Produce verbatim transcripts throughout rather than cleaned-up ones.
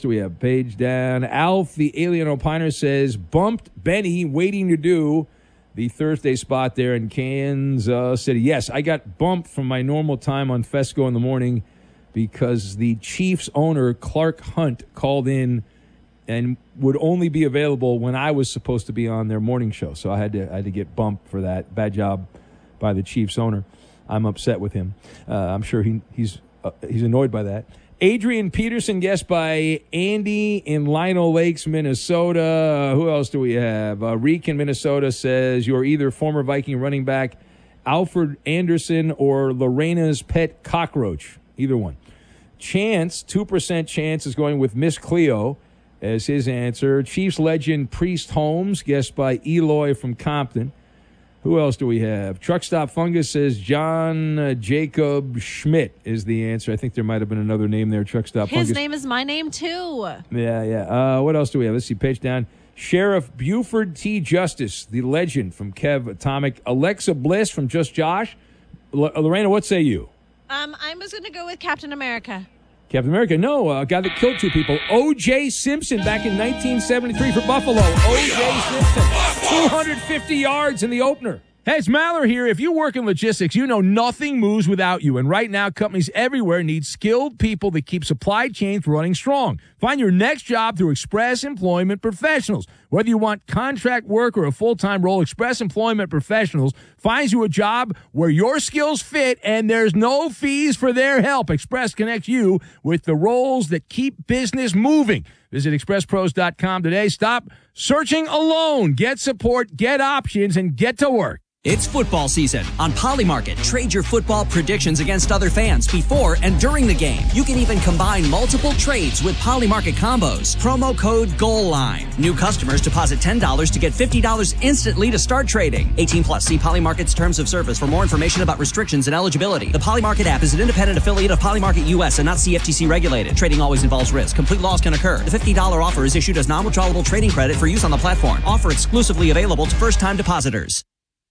do we have? Page down. Alf, the alien opiner, says, bumped Benny, waiting to do the Thursday spot there in Kansas City. Yes, I got bumped from my normal time on Fesco in the morning because the Chiefs owner, Clark Hunt, called in and would only be available when I was supposed to be on their morning show. So I had to I had to get bumped for that. Bad job by the Chiefs owner. I'm upset with him. Uh, I'm sure he he's uh, he's annoyed by that. Adrian Peterson, guest by Andy in Lino Lakes, Minnesota. Uh, who else do we have? Uh, Reek in Minnesota says, you're either former Viking running back Alfred Anderson or Lorena's pet cockroach. Either one. Chance, two percent chance, is going with Miss Cleo as his answer. Chiefs legend Priest Holmes, guest by Eloy from Compton. Who else do we have? Truck Stop Fungus says John uh, Jacob Schmidt is the answer. I think there might have been another name there, Truck Stop His Fungus. His name is my name, too. Yeah, yeah. Uh, what else do we have? Let's see, page down. Sheriff Buford T. Justice, the legend from Kev Atomic. Alexa Bliss from Just Josh. L- Lorena, what say you? Um, I was going to go with Captain America. Captain America. No, a guy that killed two people. O J. Simpson back in nineteen seventy-three for Buffalo. O J. Simpson, two hundred fifty yards in the opener. Hey, it's Maller here. If you work in logistics, you know nothing moves without you. And right now, companies everywhere need skilled people that keep supply chains running strong. Find your next job through Express Employment Professionals. Whether you want contract work or a full-time role, Express Employment Professionals finds you a job where your skills fit and there's no fees for their help. Express connects you with the roles that keep business moving. Visit express pros dot com today. Stop searching alone. Get support, get options, and get to work. It's football season. On Polymarket, trade your football predictions against other fans before and during the game. You can even combine multiple trades with Polymarket combos. Promo code GOALLINE. New customers deposit ten dollars to get fifty dollars instantly to start trading. eighteen plus. See Polymarket's terms of service for more information about restrictions and eligibility. The Polymarket app is an independent affiliate of Polymarket U S and not C F T C regulated. Trading always involves risk. Complete loss can occur. The fifty dollars offer is issued as non-withdrawable trading credit for use on the platform. Offer exclusively available to first-time depositors.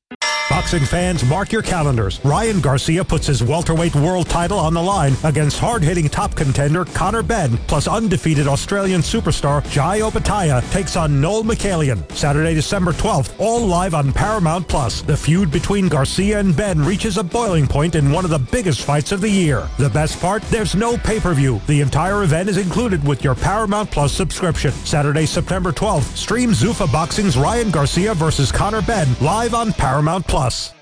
Boxing fans, mark your calendars. Ryan Garcia puts his welterweight world title on the line against hard-hitting top contender Conor Benn, plus undefeated Australian superstar Jai Opetaia takes on Noel Michaelian. Saturday, December twelfth, all live on Paramount Plus. The feud between Garcia and Benn reaches a boiling point in one of the biggest fights of the year. The best part? There's no pay-per-view. The entire event is included with your Paramount Plus subscription. Saturday, September twelfth, stream Zuffa Boxing's Ryan Garcia versus Conor Benn live on Paramount Plus.